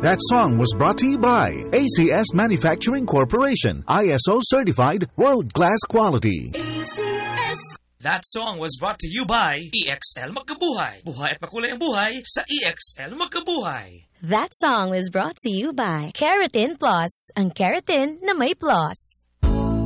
That song was brought to you by ACS Manufacturing Corporation, ISO certified, world-class quality. ACS. That song was brought to you by EXL Magkabuhay. Buhay at makulay ang buhay sa EXL Magkabuhay. That song was brought to you by Keratin Plus, ang keratin na may plus.